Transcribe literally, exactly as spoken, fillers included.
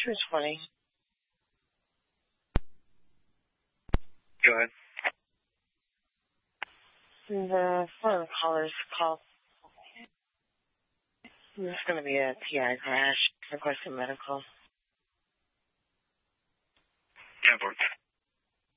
two twenty. Go ahead. The phone caller's call. There's going to be a T I crash. Requesting medical. ten four.